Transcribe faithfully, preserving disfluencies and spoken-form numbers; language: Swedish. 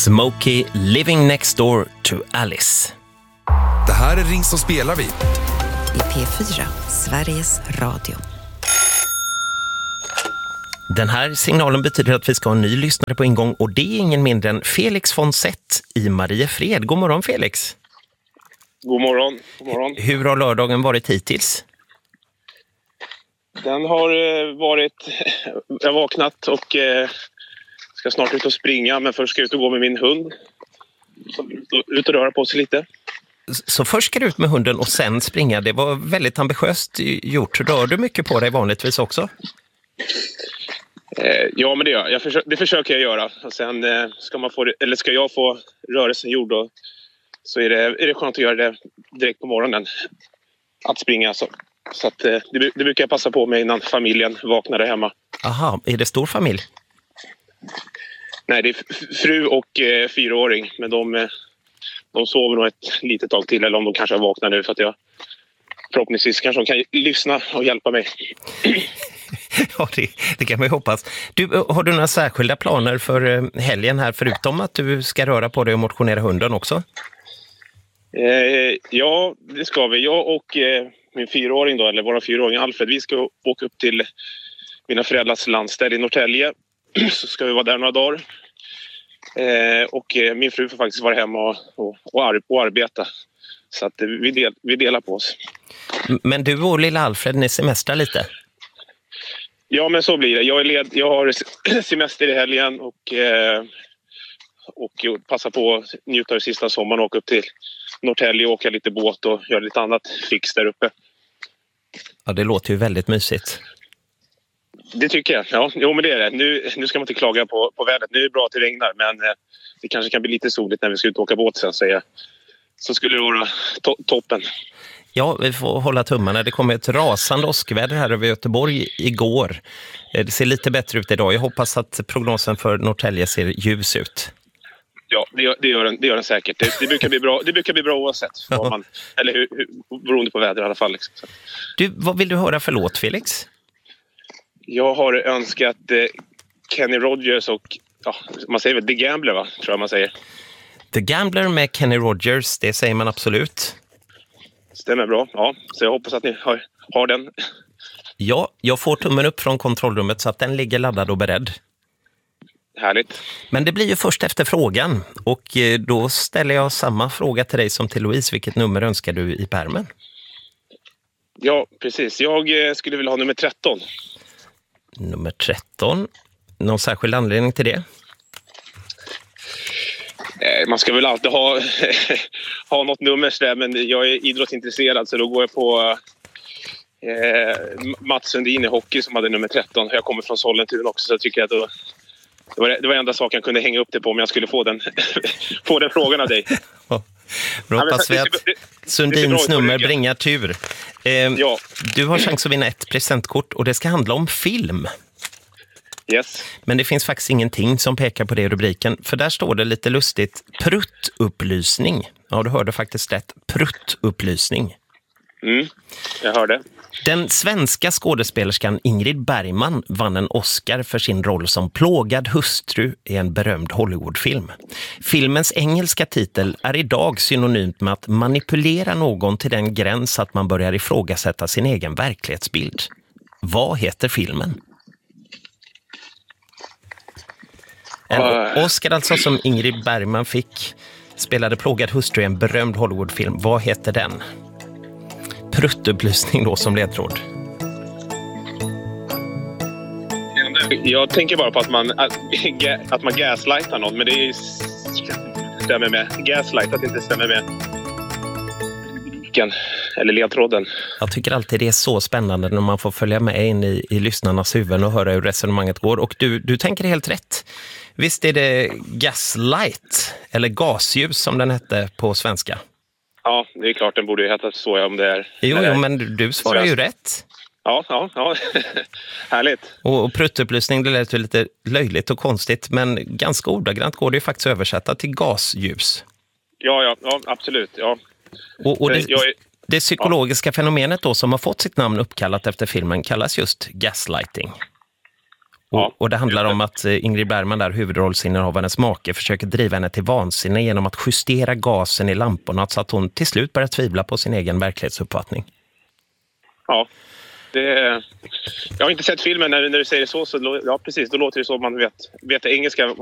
Smokey, Living Next Door to Alice. Det här är Ring så spelar vi. I P fyra, Sveriges Radio. Den här signalen betyder att vi ska ha en ny lyssnare på ingång och det är ingen mindre än Felix von Sett i Mariefred. God morgon Felix. God morgon. God morgon. Hur har lördagen varit hittills? Den har varit... Jag har vaknat och eh, ska snart ut och springa, men först ska jag ut och gå med min hund. Så ut och röra på sig lite. Så först ska du ut med hunden och sen springa. Det var väldigt ambitiöst gjort. Rör du mycket på dig vanligtvis också? Eh, ja, men det gör jag. jag försöker, det försöker jag göra. Och sen eh, ska, man få, eller ska jag få rörelsen gjord då, så är det, är det skönt att göra det direkt på morgonen. Att springa. Så, så att, eh, det, det brukar jag passa på mig innan familjen vaknar där hemma. Aha, är det stor familj? Nej, det är fru och eh, fyraåring. Men de, eh, de sover nog ett litet tag till. Eller om de kanske har vaknat nu, för att jag förhoppningsvis kanske de kan lyssna och hjälpa mig. Ja, det, det kan man ju hoppas. Du, har du några särskilda planer för helgen här, förutom att du ska röra på dig och motionera hunden också? Eh, ja, det ska vi. Jag och eh, min fyraåring då, eller våra fyraåring Alfred, vi ska åka upp till mina föräldrars landställe i Norrtälje. Så ska vi vara där några dagar. Eh, och eh, min fru får faktiskt vara hemma och, och, och, ar- och arbeta. Så att eh, vi, del, vi delar på oss. Men du och lilla Alfred, ni semestrar lite? Ja, men så blir det. Jag, är led, jag har semester i helgen och, eh, och passar på att njuta av sista sommaren och åka upp till Norrtälje och åka lite båt och göra lite annat fix där uppe. Ja, det låter ju väldigt mysigt. Det tycker jag. Ja, jo, men det är det. Nu, nu ska man inte klaga på, på vädret. Nu är det bra att det regnar, men eh, det kanske kan bli lite soligt när vi ska ut och åka båt sen, säger jag. Så skulle det vara to- toppen. Ja, vi får hålla tummarna. Det kom ett rasande åskväder här över Göteborg igår. Det ser lite bättre ut idag. Jag hoppas att prognosen för Norrtälje ser ljus ut. Ja, det gör, det gör, den, det gör den säkert. Det, det, brukar bli bra, det brukar bli bra oavsett. Ja. Man, eller hur, hur, beroende på väder i alla fall. Liksom. Du, vad vill du höra för låt, Felix? Jag har önskat eh, Kenny Rogers och, ja, man säger väl The Gambler, va? Tror jag man säger. The Gambler med Kenny Rogers, det säger man absolut. Stämmer bra, ja. Så jag hoppas att ni har, har den. Ja, jag får tummen upp från kontrollrummet så att den ligger laddad och beredd. Härligt. Men det blir ju först efter frågan. Och då ställer jag samma fråga till dig som till Louise. Vilket nummer önskar du i pärmen? Ja, precis. Jag eh, skulle vilja ha nummer tretton. Nummer tretton. Någon särskild anledning till det? Eh, man ska väl alltid ha, ha något nummer där, men jag är idrottsintresserad så då går jag på eh, Mats Sundin i hockey som hade nummer tretton. Jag kommer från Sollentuna också, så jag tycker att då, det var det var enda saken jag kunde hänga upp det på om jag skulle få den, få den frågan av dig. Bra, hoppas vi att Sundins nummer bringar tur. Eh, ja. Du har chans att vinna ett presentkort och det ska handla om film. Yes. Men det finns faktiskt ingenting som pekar på det i rubriken. För där står det lite lustigt, pruttupplysning. Ja, du hörde faktiskt rätt. Pruttupplysning. Mm, jag hörde. Den svenska skådespelerskan Ingrid Bergman vann en Oscar för sin roll som plågad hustru i en berömd Hollywoodfilm. Filmens engelska titel är idag synonymt med att manipulera någon till den gräns att man börjar ifrågasätta sin egen verklighetsbild. Vad heter filmen? En Oscar alltså som Ingrid Bergman fick, spelade plågad hustru i en berömd Hollywoodfilm. Vad heter den? Pruttupplysning då som ledtråd. Jag tänker bara på att man, att, att man gaslightar någon, men det stämmer med. Gaslight, att det inte stämmer med eller ledtråden. Jag tycker alltid det är så spännande när man får följa med in i, i lyssnarnas huvuden och höra hur resonemanget går. Och du, du tänker helt rätt. Visst är det gaslight, eller gasljus som den hette på svenska? Ja, det är klart, den borde ju heta så om det är... Jo, det är jo men du, du svarar ju rätt. Ja, ja, ja. Härligt. Och, och pruttupplysning, det lät ju lite löjligt och konstigt, men ganska ordagrant går det ju faktiskt att översätta till gasljus. Ja, ja, ja absolut, ja. Och, och det, jag är, det psykologiska ja. fenomenet då som har fått sitt namn uppkallat efter filmen kallas just gaslighting. Och, och det handlar om att Ingrid Bergman, där huvudrollsinnehavarens make, försöker driva henne till vansinne genom att justera gasen i lamporna så att hon till slut börjar tvivla på sin egen verklighetsuppfattning. Ja, det, jag har inte sett filmen när, när du säger så, så ja, precis, då låter det som man vet, vet det engelska